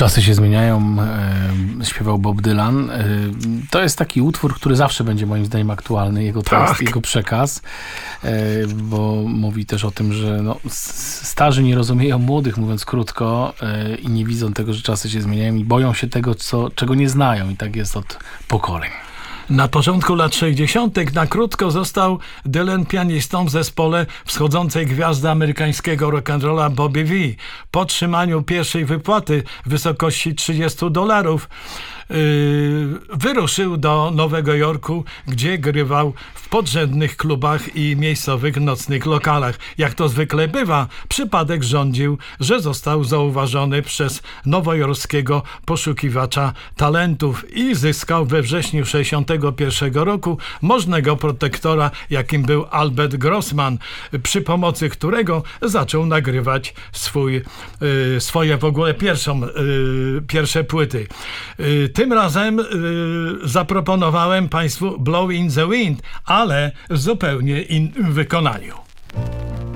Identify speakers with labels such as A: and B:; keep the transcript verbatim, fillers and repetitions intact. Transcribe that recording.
A: Czasy się zmieniają, e, śpiewał Bob Dylan. E, to jest taki utwór, który zawsze będzie moim zdaniem aktualny, jego tekst,
B: Tak.
A: jego przekaz, e, bo mówi też o tym, że no, starzy nie rozumieją młodych, mówiąc krótko, e, i nie widzą tego, że czasy się zmieniają i boją się tego, co, czego nie znają, i tak jest od pokoleń.
B: Na początku lat sześćdziesiątych na krótko został Dylan pianistą w zespole wschodzącej gwiazdy amerykańskiego rock'n'rolla Bobby V. Po otrzymaniu pierwszej wypłaty w wysokości trzydziestu dolarów Yy, wyruszył do Nowego Jorku, gdzie grywał w podrzędnych klubach i miejscowych nocnych lokalach. Jak to zwykle bywa, przypadek rządził, że został zauważony przez nowojorskiego poszukiwacza talentów i zyskał we wrześniu sześćdziesiątego pierwszego roku możnego protektora, jakim był Albert Grossman, przy pomocy którego zaczął nagrywać swój, yy, swoje w ogóle pierwszą, yy, pierwsze płyty. Yy, Tym razem y, zaproponowałem Państwu Blow in the Wind, ale w zupełnie innym wykonaniu.